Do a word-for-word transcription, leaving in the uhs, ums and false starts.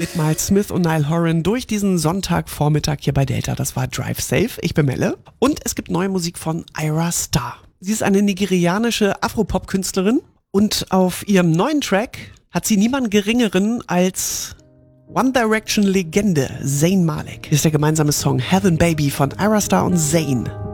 Mit Miles Smith und Niall Horan durch diesen Sonntagvormittag hier bei Delta. Das war Drive Safe. Ich bin Melle. Und es gibt neue Musik von Ayra Starr. Sie ist eine nigerianische Afropop-Künstlerin und auf ihrem neuen Track hat sie niemanden Geringeren als One Direction Legende Zayn Malik. Hier ist der gemeinsame Song Heaven Baby von Ayra Starr und Zayn.